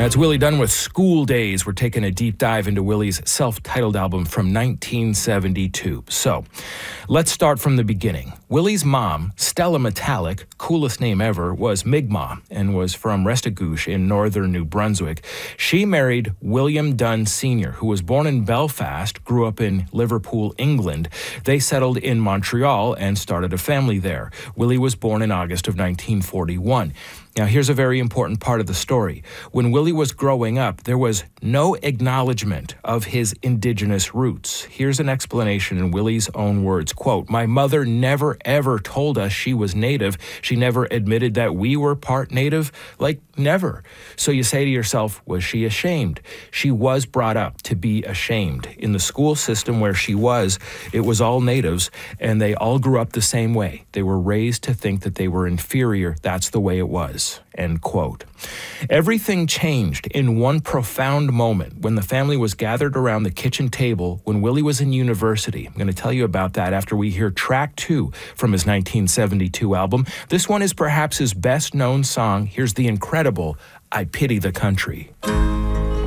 It's Willie Dunn with School Days. We're taking a deep dive into Willie's self-titled album from 1972. So, let's start from the beginning. Willie's mom, Stella Metallic, coolest name ever, was Mi'kmaq and was from Restigouche in northern New Brunswick. She married William Dunn Sr., who was born in Belfast, grew up in Liverpool, England. They settled in Montreal and started a family there. Willie was born in August of 1941. Now, here's a very important part of the story. When Willie was growing up, there was no acknowledgement of his indigenous roots. Here's an explanation in Willie's own words. Quote, "My mother never, ever told us she was Native. She never admitted that we were part Native. Like, never. So you say to yourself, was she ashamed? She was brought up to be ashamed. In the school system where she was, it was all Natives, and they all grew up the same way. They were raised to think that they were inferior. That's the way it was." End quote. Everything changed in one profound moment when the family was gathered around the kitchen table when Willie was in university. I'm going to tell you about that after we hear track 2 from his 1972 album. This one is perhaps his best known song. Here's the incredible I Pity the Country.